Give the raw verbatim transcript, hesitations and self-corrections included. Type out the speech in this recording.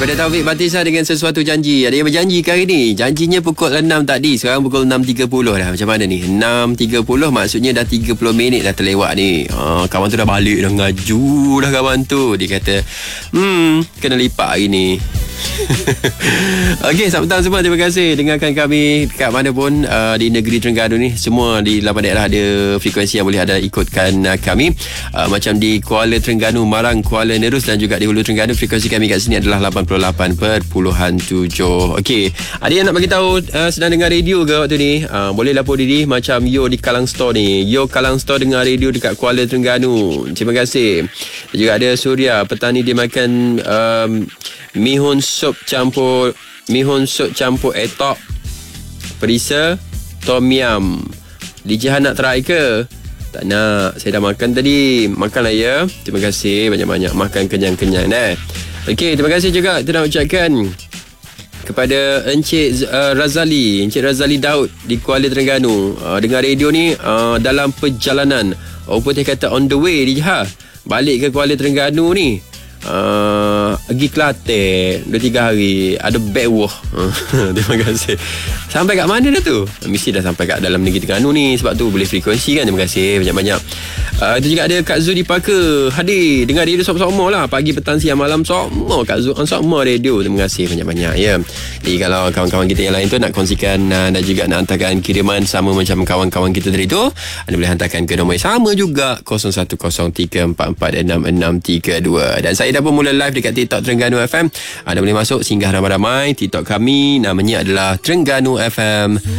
Daripada Taufik Batisa dengan sesuatu janji. Ada yang berjanji ke hari ni? Janjinya pukul enam tadi. Sekarang pukul enam tiga puluh dah. Macam mana ni? enam tiga puluh maksudnya dah tiga puluh minit dah terlewat ni. Ha, kawan tu dah balik dah ngaju dah kawan tu. Dia kata, hmm, kena lipat hari ni. Okey, selamat petang semua. Terima kasih dengarkan kami kat mana pun uh, di negeri Terengganu ni. Semua di lapan daerah ada frekuensi yang boleh ada ikutkan uh, kami. Uh, macam di Kuala Terengganu, Marang, Kuala Nerus dan juga di Hulu Terengganu, frekuensi kami kat sini adalah lapan puluh lapan perpuluhan tujuh. Okey, ada yang nak bagi tahu uh, sedang dengar radio ke waktu ni? Uh, boleh lapor diri macam Yo di Kalang Store ni. Yo Kalang Store dengar radio dekat Kuala Terengganu. Terima kasih. Dan juga ada Surya, petani dia makan um, mihun sup campur mihun sup campur etok perisa tom yum. D J Han nak try ke? Tak nak, saya dah makan tadi. Makanlah ya. Terima kasih banyak-banyak. Makan kenyang-kenyang eh. Okey, terima kasih juga kita nak ucapkan kepada Encik uh, Razali, Encik Razali Daud di Kuala Terengganu. Uh, dengar radio ni uh, dalam perjalanan. Orang putih kata on the way dia ha. Balik ke Kuala Terengganu ni. Uh, pergi Kelantan dua tiga hari. Ada bawah. Terima kasih. Sampai kat mana dah tu? Mesti dah sampai kat dalam negeri Terengganu ni. Sebab tu boleh frekuensi kan. Terima kasih banyak-banyak. uh, Itu juga ada Kak Zul di Parker hadir dengar radio sama-sama lah. Pagi, petang, siang, malam semua Kak Zul on sama radio. Terima kasih banyak-banyak ya. Jadi kalau kawan-kawan kita yang lain tu nak kongsikan uh, dan juga nak hantarkan kiriman sama macam kawan-kawan kita tadi tu, anda boleh hantarkan ke nombor yang sama juga kosong satu kosong tiga empat empat enam enam tiga dua. Dan saya dah pun mula live dekat TikTok Terengganu F M. Anda boleh masuk singgah ramai-ramai. TikTok kami namanya adalah Terengganu F M.